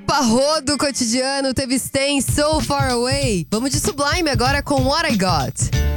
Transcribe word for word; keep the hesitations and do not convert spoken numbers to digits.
Parrodo Cotidiano teve Staying So Far Away. Vamos de Sublime agora com What I Got.